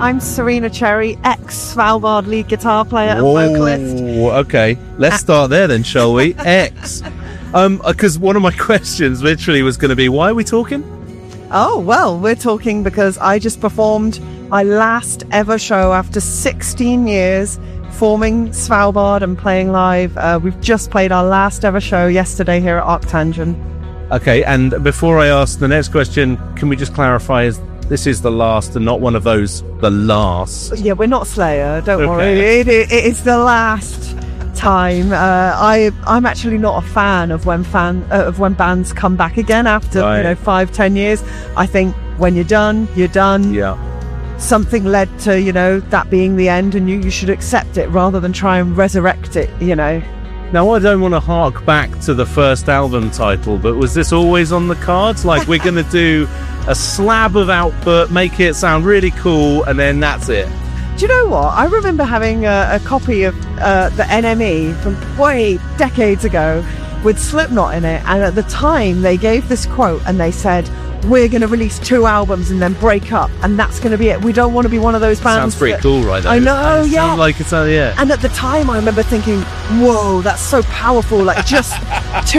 I'm Serena Cherry, ex-Svalbard lead guitar player and vocalist. Okay. Let's start there then, shall we? Ex. Because one of my questions literally was going to be, why are we talking? Oh, well, we're talking because I just performed my last ever show after 16 years forming Svalbard and playing live. We've just played our last ever show yesterday here at Arctangent. Okay, and before I ask the next question, can we just clarify, this is the last and not one of those, the last? Yeah, we're not Slayer, don't worry. It is the last time. I'm actually not a fan of when bands come back again after 5-10 years. I think when you're done, you're done. Yeah. Something led to that being the end, and you should accept it rather than try and resurrect it. Now, I don't want to hark back to the first album title, but was this always on the cards? Like, we're going to do a slab of output, make it sound really cool, and then that's it. Do you know what? I remember having a copy of the NME from way decades ago with Slipknot in it, and at the time they gave this quote and they said, we're going to release 2 albums and then break up, and that's going to be it. We don't want to be one of those bands. Sounds pretty cool, right? I know, yeah. Sounds like it's, yeah. And at the time I remember thinking, whoa, that's so powerful, like just